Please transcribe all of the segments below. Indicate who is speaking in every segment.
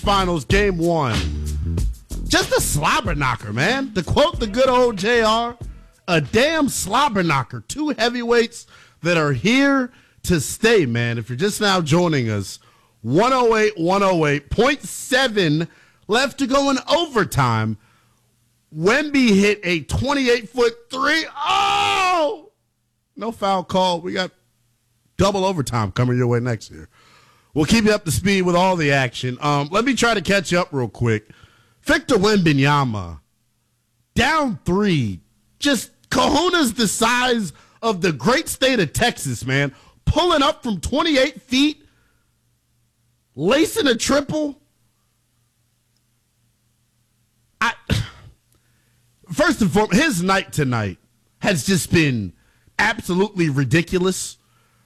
Speaker 1: Finals, Game 1. Just a slobber knocker, man. To quote the good old JR, a damn slobber knocker. Two heavyweights that are here to stay, man. If you're just now joining us, 108, 0.7 left to go in overtime. Wemby hit a 28-foot three. Oh! No foul call. We got double overtime coming your way next year. We'll keep you up to speed with all the action. Let me try to catch up real quick. Victor Wembanyama, down 3. Just kahunas the size of the great state of Texas, man. Pulling up from 28 feet, lacing a triple. First and foremost, his night tonight has just been absolutely ridiculous.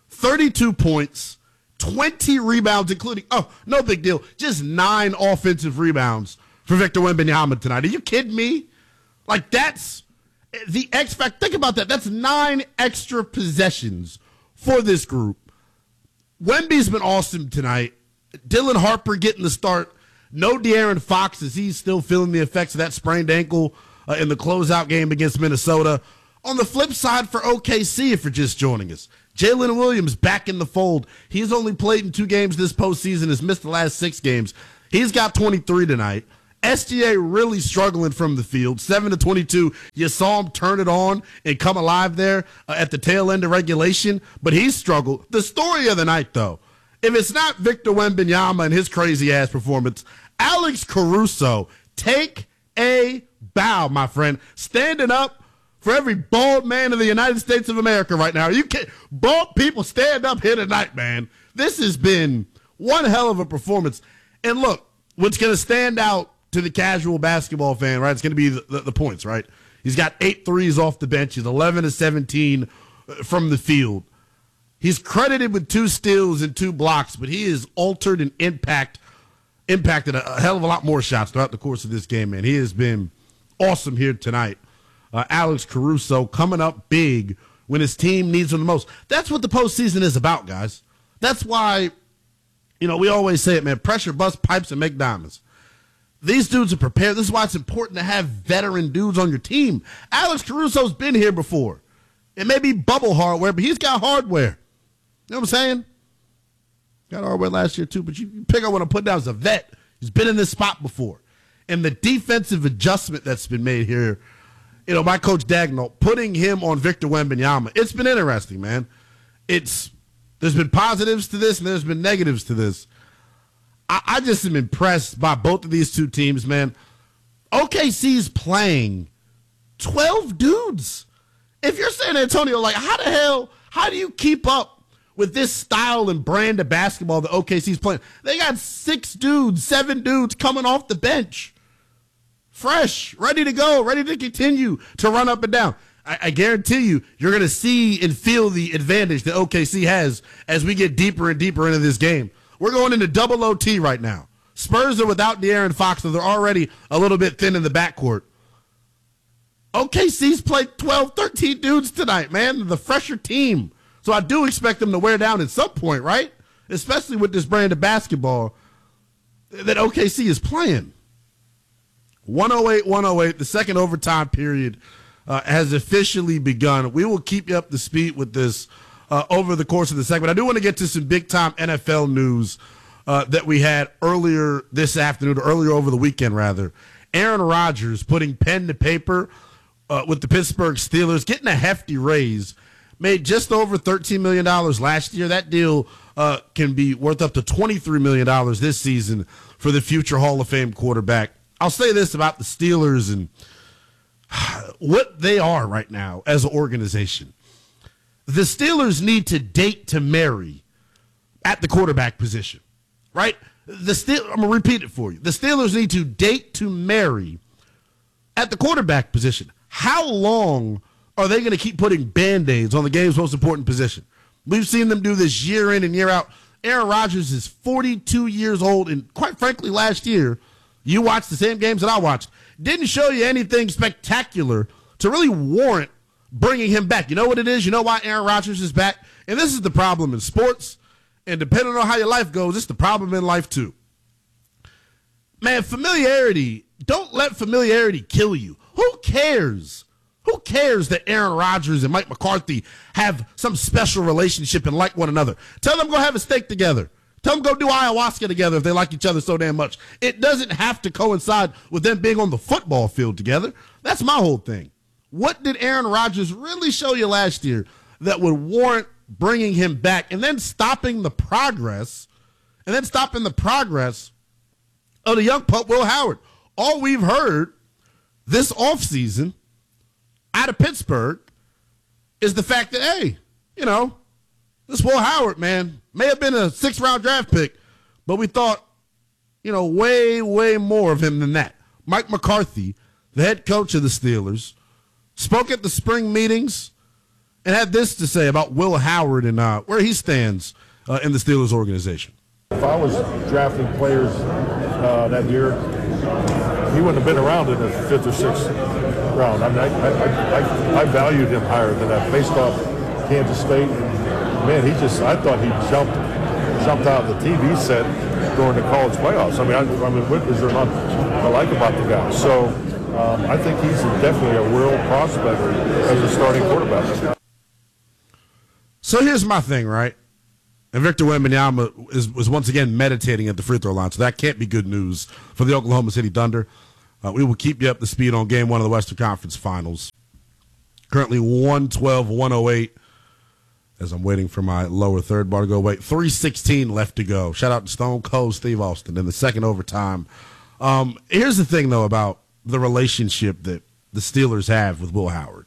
Speaker 1: 32 points, 20 rebounds, including, no big deal, just 9 offensive rebounds for Victor Wembanyama tonight. Are you kidding me? Like, that's the X factor. Think about that. That's 9 extra possessions for this group. Wemby's been awesome tonight. Dylan Harper getting the start. No De'Aaron Fox as he's still feeling the effects of that sprained ankle in the closeout game against Minnesota. On the flip side for OKC, if you're just joining us, Jalen Williams back in the fold. He's only played in 2 games this postseason, has missed the last 6 games. He's got 23 tonight. SGA really struggling from the field, 7 to 22. You saw him turn it on and come alive there at the tail end of regulation, but he's struggled. The story of the night, though, if it's not Victor Wembanyama and his crazy-ass performance, Alex Caruso, take a bow, my friend. Standing up for every bald man in the United States of America right now. You can't, bald people stand up here tonight, man. This has been one hell of a performance. And look, what's going to stand out to the casual basketball fan, right, it's going to be the points, right? He's got 8 threes off the bench. He's 11 to 17 from the field. He's credited with 2 steals and 2 blocks, but he has altered and impacted a hell of a lot more shots throughout the course of this game, man. He has been awesome here tonight. Alex Caruso coming up big when his team needs him the most. That's what the postseason is about, guys. That's why, we always say it, man, pressure bust pipes and make diamonds. These dudes are prepared. This is why it's important to have veteran dudes on your team. Alex Caruso's been here before. It may be bubble hardware, but he's got hardware. You know what I'm saying? Got hardware last year, too, but you pick up what I'm putting down as a vet. He's been in this spot before. And the defensive adjustment that's been made here, my coach Dagnall, putting him on Victor Wembanyama, it's been interesting, man. There's been positives to this and there's been negatives to this. I just am impressed by both of these 2 teams, man. OKC's playing 12 dudes. If you're San Antonio, like, how do you keep up with this style and brand of basketball that OKC's playing? They got 6 dudes, 7 dudes coming off the bench. Fresh, ready to go, ready to continue to run up and down. I guarantee you're going to see and feel the advantage that OKC has as we get deeper and deeper into this game. We're going into double OT right now. Spurs are without De'Aaron Fox, so they're already a little bit thin in the backcourt. OKC's played 12, 13 dudes tonight, man. The fresher team. So I do expect them to wear down at some point, right? Especially with this brand of basketball that OKC is playing. 108, the second overtime period has officially begun. We will keep you up to speed with this over the course of the segment. I do want to get to some big-time NFL news that we had earlier this afternoon, or earlier over the weekend, rather. Aaron Rodgers putting pen to paper with the Pittsburgh Steelers, getting a hefty raise, made just over $13 million last year. That deal can be worth up to $23 million this season for the future Hall of Fame quarterback. I'll say this about the Steelers and what they are right now as an organization. The Steelers need to date to marry at the quarterback position, right? I'm going to repeat it for you. The Steelers need to date to marry at the quarterback position. How long are they going to keep putting Band-Aids on the game's most important position? We've seen them do this year in and year out. Aaron Rodgers is 42 years old, and quite frankly, last year, you watched the same games that I watched. Didn't show you anything spectacular to really warrant bringing him back. You know what it is? You know why Aaron Rodgers is back? And this is the problem in sports, and depending on how your life goes, it's the problem in life too. man, familiarity, don't let familiarity kill you. Who cares? Who cares that Aaron Rodgers and Mike McCarthy have some special relationship and like one another? Tell them go have a steak together. Tell them go do ayahuasca together if they like each other so damn much. It doesn't have to coincide with them being on the football field together. That's my whole thing. What did Aaron Rodgers really show you last year that would warrant bringing him back and then stopping the progress of the young pup, Will Howard? All we've heard this offseason out of Pittsburgh is the fact that, hey, you know, this Will Howard, man, may have been a 6th-round draft pick, but we thought, you know, way, way more of him than that. Mike McCarthy, the head coach of the Steelers, spoke at the spring meetings and had this to say about Will Howard and where he stands in the Steelers organization.
Speaker 2: If I was drafting players that year, he wouldn't have been around in the 5th or 6th round. I mean, I valued him higher than that based off Kansas State. And, man, I thought he jumped out of the TV set during the college playoffs. I mean, what is there not to like about the guy? So I think he's definitely a real prospect as a starting quarterback.
Speaker 1: So here's my thing, right? And Victor Wembanyama was once again meditating at the free throw line, so that can't be good news for the Oklahoma City Thunder. We will keep you up to speed on Game 1 of the Western Conference Finals. Currently 112-108 as I'm waiting for my lower third bar to go away. 3:16 left to go. Shout out to Stone Cold Steve Austin in the second overtime. Here's the thing, though, about the relationship that the Steelers have with Will Howard.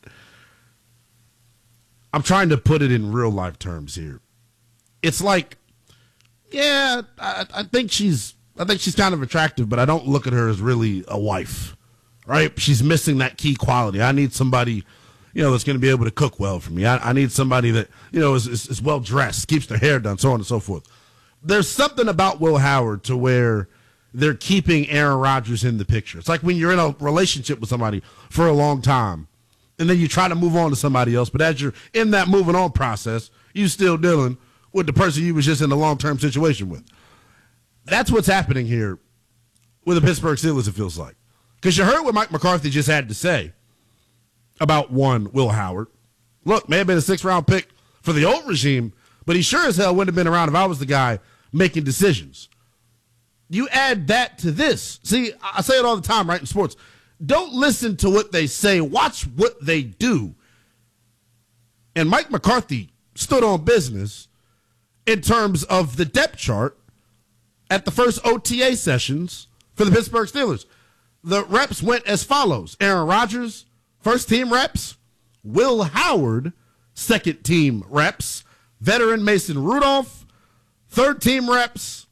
Speaker 1: I'm trying to put it in real-life terms here. It's like, yeah, I think she's kind of attractive, but I don't look at her as really a wife, right? She's missing that key quality. I need somebody, you know, that's going to be able to cook well for me. I need somebody that, you know, is well dressed, keeps their hair done, so on and so forth. There's something about Will Howard to where they're keeping Aaron Rodgers in the picture. It's like when you're in a relationship with somebody for a long time, and then you try to move on to somebody else, but as you're in that moving on process, you still dealing with the person you was just in a long-term situation with. That's what's happening here with the Pittsburgh Steelers, it feels like. Because you heard what Mike McCarthy just had to say about one Will Howard. Look, may have been a 6th-round pick for the old regime, but he sure as hell wouldn't have been around if I was the guy making decisions. You add that to this. See, I say it all the time, right, in sports. Don't listen to what they say. Watch what they do. And Mike McCarthy stood on business in terms of the depth chart at the first OTA sessions for the Pittsburgh Steelers. The reps went as follows. Aaron Rodgers, first-team reps. Will Howard, second-team reps. Veteran Mason Rudolph, third-team reps.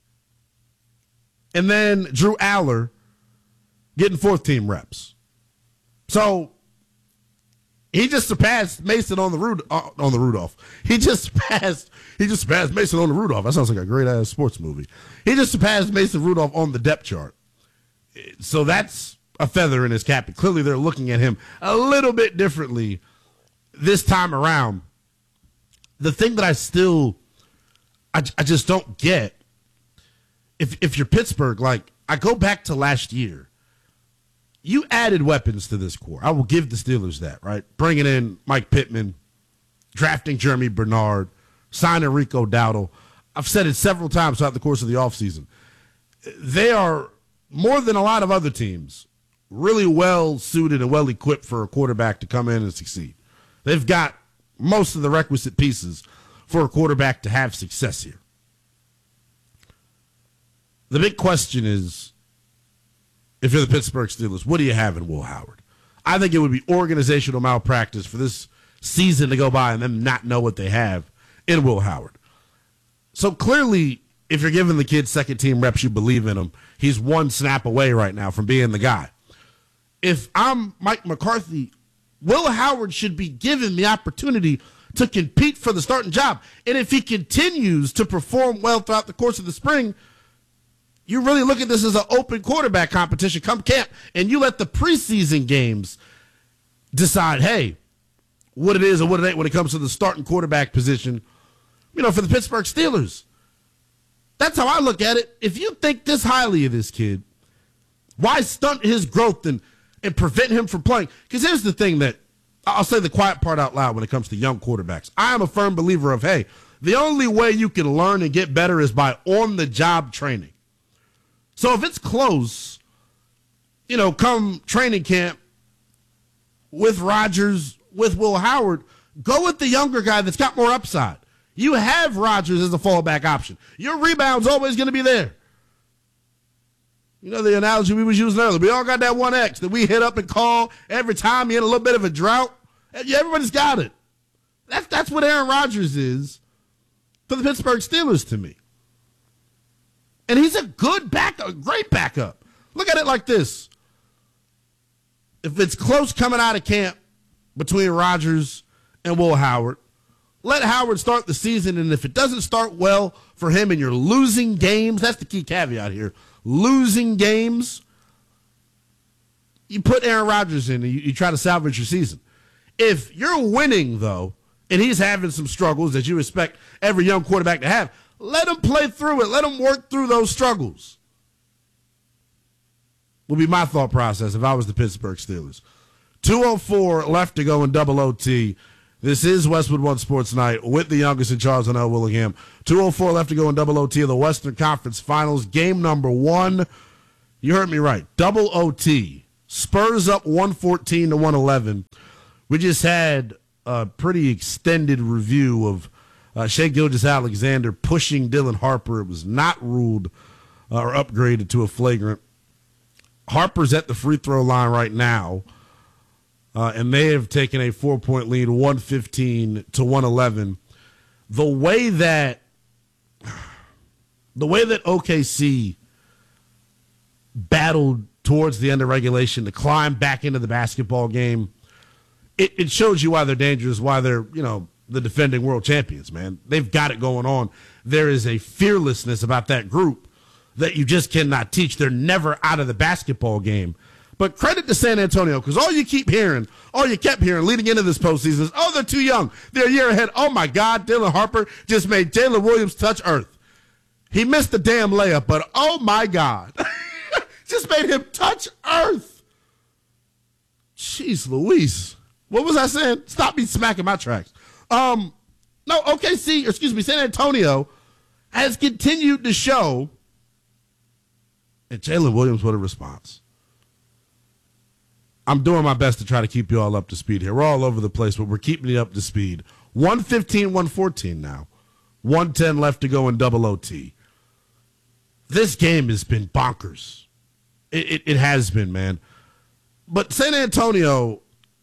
Speaker 1: And then Drew Aller getting 4th-team reps. So he just surpassed Mason on the Rudolph. He just surpassed Mason on the Rudolph. That sounds like a great-ass sports movie. He just surpassed Mason Rudolph on the depth chart. So that's a feather in his cap. And clearly they're looking at him a little bit differently this time around. The thing that I just don't get, if you're Pittsburgh, like, I go back to last year. You added weapons to this core. I will give the Steelers that, right? Bringing in Mike Pittman, drafting Jeremy Bernard, signing Rico Dowdle. I've said it several times throughout the course of the offseason. They are, more than a lot of other teams, really well suited and well equipped for a quarterback to come in and succeed. They've got most of the requisite pieces for a quarterback to have success here. The big question is, if you're the Pittsburgh Steelers, what do you have in Will Howard? I think it would be organizational malpractice for this season to go by and them not know what they have in Will Howard. So clearly, if you're giving the kid second-team reps, you believe in him. He's one snap away right now from being the guy. If I'm Mike McCarthy, Will Howard should be given the opportunity to compete for the starting job. And if he continues to perform well throughout the course of the spring, you really look at this as an open quarterback competition come camp, and you let the preseason games decide, hey, what it is or what it ain't when it comes to the starting quarterback position, you know, for the Pittsburgh Steelers. That's how I look at it. If you think this highly of this kid, Why stunt his growth and prevent him from playing? Because here's the thing that I'll say the quiet part out loud when it comes to young quarterbacks. I am a firm believer of, hey, the only way you can learn and get better is by on-the-job training. So if it's close, come training camp with Rodgers, with Will Howard, go with the younger guy that's got more upside. You have Rodgers as a fallback option. Your rebound's always going to be there. The analogy we was using earlier. We all got that 1X that we hit up and call every time you're in a little bit of a drought. Everybody's got it. That's what Aaron Rodgers is for the Pittsburgh Steelers to me. And he's a good backup, a great backup. Look at it like this. If it's close coming out of camp between Rodgers and Will Howard, let Howard start the season, and if it doesn't start well for him and you're losing games, that's the key caveat here, losing games, you put Aaron Rodgers in and you try to salvage your season. If you're winning, though, and he's having some struggles that you expect every young quarterback to have, let him play through it. Let him work through those struggles. Would be my thought process if I was the Pittsburgh Steelers. 2:04 left to go in double OT. This is Westwood One Sports Night with the youngest in Charles and L. Willingham. 2:04 left to go in double OT of the Western Conference Finals. Game number 1. You heard me right. Double OT. Spurs up 114-111. We just had a pretty extended review of Shai Gilgeous-Alexander pushing Dylan Harper. It was not ruled or upgraded to a flagrant. Harper's at the free throw line right now. And they have taken a 4-point lead, 115-111. The way that OKC battled towards the end of regulation to climb back into the basketball game, it shows you why they're dangerous, why they're, the defending world champions, man. They've got it going on. There is a fearlessness about that group that you just cannot teach. They're never out of the basketball game. But credit to San Antonio, because all you kept hearing leading into this postseason is, they're too young. They're a year ahead. Oh, my God, Dylan Harper just made Jalen Williams touch earth. He missed the damn layup, but oh, my God. Just made him touch earth. Jeez Louise. What was I saying? Stop me smacking my tracks. San Antonio has continued to show, and Jalen Williams, what a response. I'm doing my best to try to keep you all up to speed here. We're all over the place, but we're keeping you up to speed. 115-114 now. 110 left to go in double OT. This game has been bonkers. It has been, man. But San Antonio,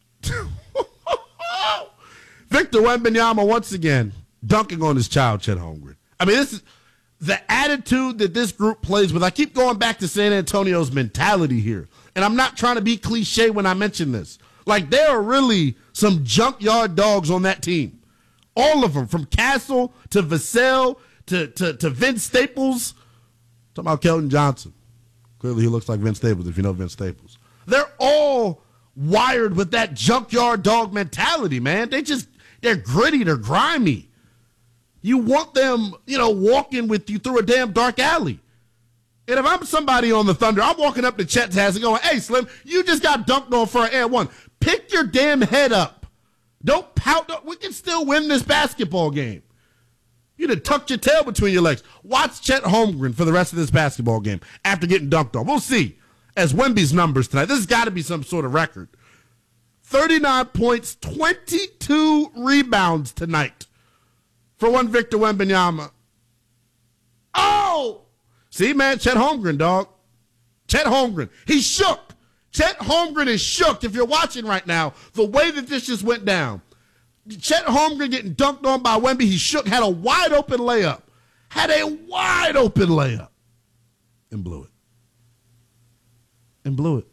Speaker 1: Victor Wembanyama once again dunking on his child, Chet Holmgren. I mean, this is the attitude that this group plays with. I keep going back to San Antonio's mentality here. And I'm not trying to be cliche when I mention this. Like, there are really some junkyard dogs on that team. All of them, from Castle to Vassell to Vince Staples. Talking about Kelton Johnson. Clearly he looks like Vince Staples, if you know Vince Staples. They're all wired with that junkyard dog mentality, man. They're gritty, they're grimy. You want them, walking with you through a damn dark alley. And if I'm somebody on the Thunder, I'm walking up to Chet's house and going, hey, Slim, you just got dunked on for an air one. Pick your damn head up. Don't pout. We can still win this basketball game. You'd have tucked your tail between your legs. Watch Chet Holmgren for the rest of this basketball game after getting dunked on. We'll see. As Wemby's numbers tonight, this has got to be some sort of record. 39 points, 22 rebounds tonight for one Victor Wembanyama. Oh! See, man, Chet Holmgren, dog. Chet Holmgren. He's shook. Chet Holmgren is shook. If you're watching right now, the way that this just went down. Chet Holmgren getting dunked on by Wemby. He shook, had a wide open layup. And blew it.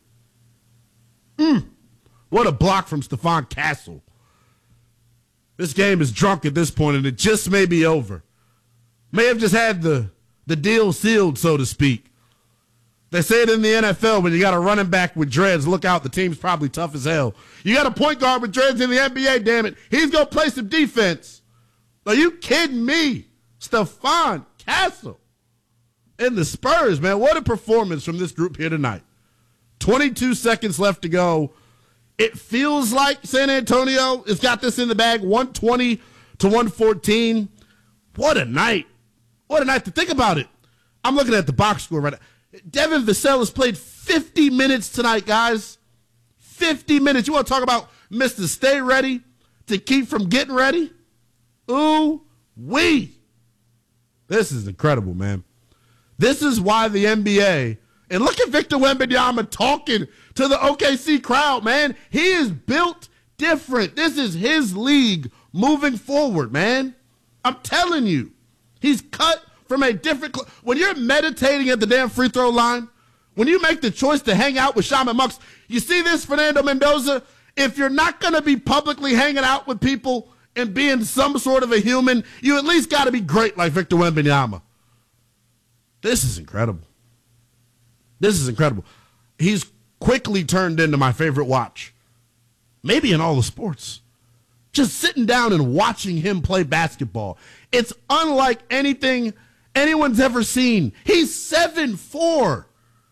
Speaker 1: What a block from Stephon Castle. This game is drunk at this point, and it just may be over. May have just had the deal sealed, so to speak. They say it in the NFL when you got a running back with dreads, look out, the team's probably tough as hell. You got a point guard with dreads in the NBA, damn it. He's going to play some defense. Are you kidding me? Stephon Castle and the Spurs, man. What a performance from this group here tonight. 22 seconds left to go. It feels like San Antonio has got this in the bag, 120 to 114. What a night. What a night to think about it. I'm looking at the box score right now. Devin Vassell has played 50 minutes tonight, guys. 50 minutes. You want to talk about Mr. Stay Ready to keep from getting ready? Ooh-wee. This is incredible, man. This is why the NBA, and look at Victor Wembanyama talking to the OKC crowd, man. He is built different. This is his league moving forward, man. I'm telling you. He's cut from a different when you're meditating at the damn free throw line, when you make the choice to hang out with Shaman Monks, you see this, Fernando Mendoza? If you're not going to be publicly hanging out with people and being some sort of a human, you at least got to be great like Victor Wembanyama. This is incredible. This is incredible. He's quickly turned into my favorite watch, maybe in all the sports. Just sitting down and watching him play basketball. It's unlike anything anyone's ever seen. He's 7'4".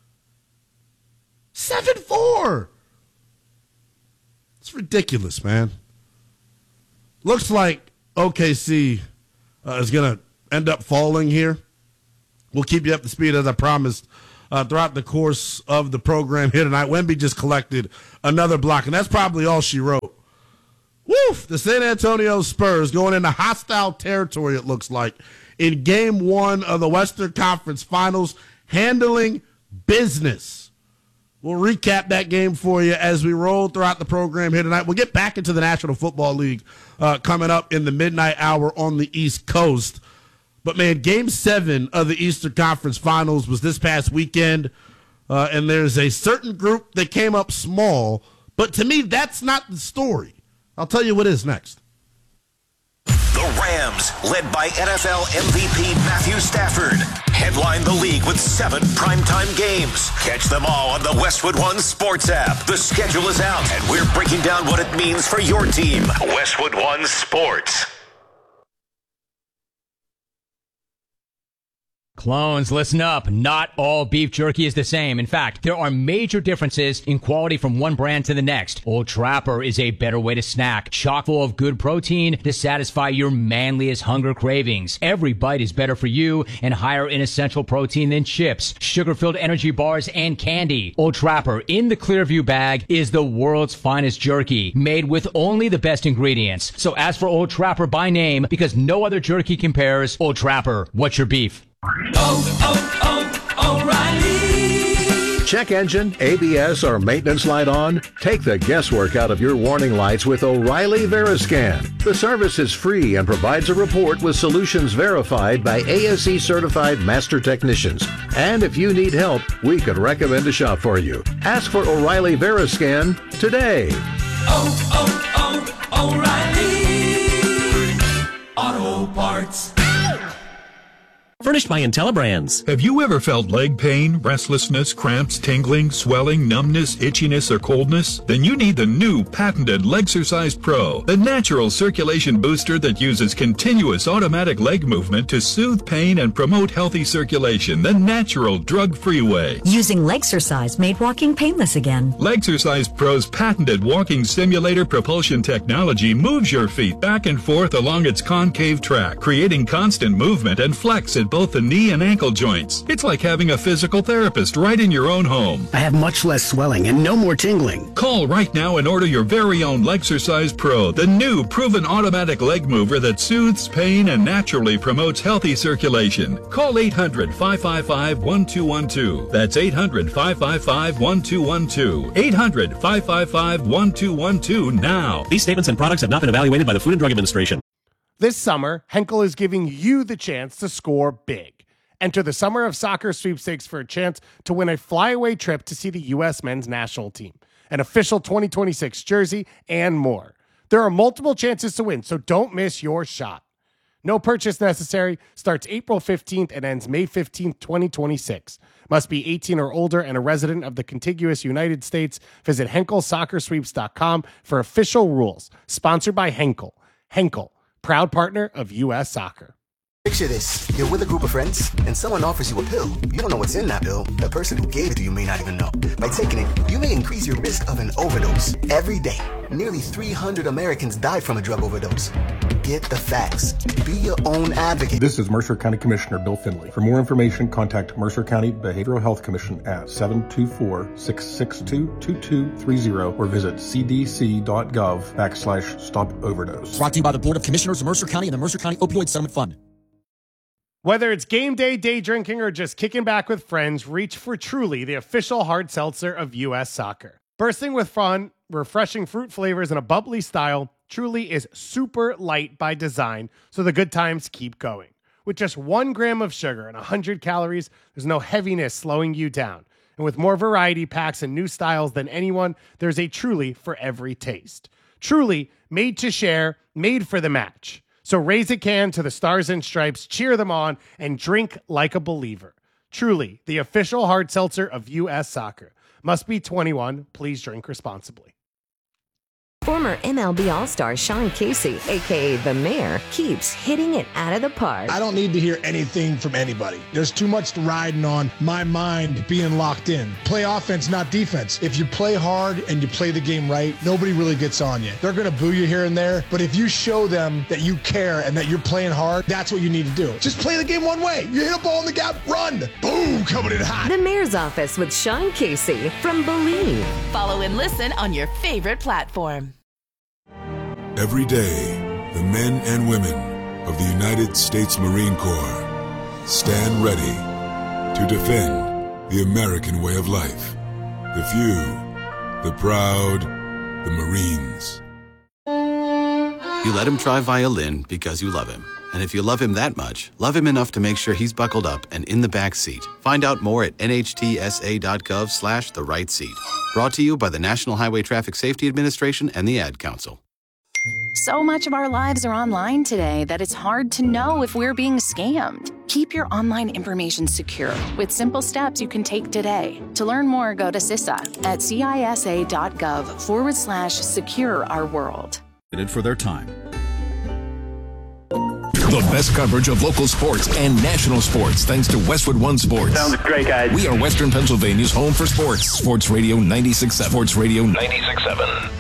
Speaker 1: 7'4". It's ridiculous, man. Looks like OKC is going to end up falling here. We'll keep you up to speed, as I promised, throughout the course of the program here tonight. Wemby just collected another block, and that's probably all she wrote. Woof! The San Antonio Spurs going into hostile territory, it looks like, in Game 1 of the Western Conference Finals, handling business. We'll recap that game for you as we roll throughout the program here tonight. We'll get back into the National Football League coming up in the midnight hour on the East Coast. But, man, Game 7 of the Eastern Conference Finals was this past weekend, and there's a certain group that came up small, but to me, that's not the story. I'll tell you what is next.
Speaker 3: The Rams, led by NFL MVP Matthew Stafford, headline the league with 7 primetime games. Catch them all on the Westwood One Sports app. The schedule is out, and we're breaking down what it means for your team. Westwood One Sports.
Speaker 4: Clones, listen up. Not all beef jerky is the same. In fact, there are major differences in quality from one brand to the next. Old Trapper is a better way to snack, chock full of good protein to satisfy your manliest hunger cravings. Every bite is better for you and higher in essential protein than chips, sugar-filled energy bars, and candy. Old Trapper in the Clearview bag is the world's finest jerky, made with only the best ingredients. So ask for Old Trapper by name because no other jerky compares. Old Trapper, what's your beef?
Speaker 5: O'Reilly. Check engine, ABS, or maintenance light on? Take the guesswork out of your warning lights with O'Reilly Veriscan. The service is free and provides a report with solutions verified by ASE certified master technicians. And if you need help, we could recommend a shop for you. Ask for O'Reilly Veriscan today.
Speaker 6: O'Reilly Auto Parts.
Speaker 7: Furnished by IntelliBrands.
Speaker 8: Have you ever felt leg pain, restlessness, cramps, tingling, swelling, numbness, itchiness, or coldness? Then you need the new patented Legsercise Pro, the natural circulation booster that uses continuous automatic leg movement to soothe pain and promote healthy circulation the natural, drug-free way.
Speaker 9: Using Legsercise made walking painless again.
Speaker 8: Legsercise Pro's patented walking simulator propulsion technology moves your feet back and forth along its concave track, creating constant movement and flex at both the knee and ankle joints. It's like having a physical therapist right in your own home.
Speaker 10: I have much less swelling and no more tingling.
Speaker 8: Call right now and order your very own Legsercise Pro, the new proven automatic leg mover that soothes pain and naturally promotes healthy circulation. Call 800-555-1212. That's 800-555-1212. 800-555-1212 now.
Speaker 7: These statements and products have not been evaluated by the Food and Drug Administration.
Speaker 11: This summer, Henkel is giving you the chance to score big. Enter the Summer of Soccer sweepstakes for a chance to win a flyaway trip to see the U.S. men's national team, an official 2026 jersey, and more. There are multiple chances to win, so don't miss your shot. No purchase necessary, starts April 15th and ends May 15th, 2026. Must be 18 or older and a resident of the contiguous United States. Visit HenkelSoccerSweeps.com for official rules. Sponsored by Henkel. Henkel, proud partner of U.S. Soccer.
Speaker 12: Picture this. You're with a group of friends, and someone offers you a pill. You don't know what's in that pill. The person who gave it to you may not even know. By taking it, you may increase your risk of an overdose. Every day, nearly 300 Americans die from a drug overdose. Get the facts. Be your own advocate.
Speaker 13: This is Mercer County Commissioner Bill Finley. For more information, contact Mercer County Behavioral Health Commission at 724-662-2230 or visit cdc.gov/stop overdose.
Speaker 14: Brought to you by the Board of Commissioners of Mercer County and the Mercer County Opioid Settlement Fund.
Speaker 11: Whether it's game day, day drinking, or just kicking back with friends, reach for Truly, the official hard seltzer of U.S. Soccer. Bursting with fun, refreshing fruit flavors, and a bubbly style, Truly is super light by design, so the good times keep going. With just 1 gram of sugar and 100 calories, there's no heaviness slowing you down. And with more variety packs and new styles than anyone, there's a Truly for every taste. Truly, made to share, made for the match. So raise a can to the Stars and Stripes, cheer them on, and drink like a believer. Truly, the official hard seltzer of U.S. Soccer. Must be 21. Please drink responsibly.
Speaker 15: Former MLB All-Star Sean Casey, a.k.a. The Mayor, keeps hitting it out of the park.
Speaker 16: I don't need to hear anything from anybody. There's too much riding on my mind being locked in. Play offense, not defense. If you play hard and you play the game right, nobody really gets on you. They're going to boo you here and there, but if you show them that you care and that you're playing hard, that's what you need to do. Just play the game one way. You hit a ball in the gap, run. Boom, coming in hot.
Speaker 15: The Mayor's Office with Sean Casey from Believe.
Speaker 17: Follow and listen on your favorite platform.
Speaker 18: Every day, the men and women of the United States Marine Corps stand ready to defend the American way of life. The few, the proud, the Marines.
Speaker 19: You let him try violin because you love him. And if you love him that much, love him enough to make sure he's buckled up and in the back seat. Find out more at nhtsa.gov/the-right seat. Brought to you by the National Highway Traffic Safety Administration and the Ad Council.
Speaker 20: So much of our lives are online today that it's hard to know if we're being scammed. Keep your online information secure with simple steps you can take today. To learn more, go to CISA at cisa.gov/secure our world.
Speaker 21: For their time. The best coverage of local sports and national sports thanks to Westwood One Sports.
Speaker 22: Sounds great, guys.
Speaker 21: We are Western Pennsylvania's home for sports. Sports Radio 96.7. Sports Radio 96.7.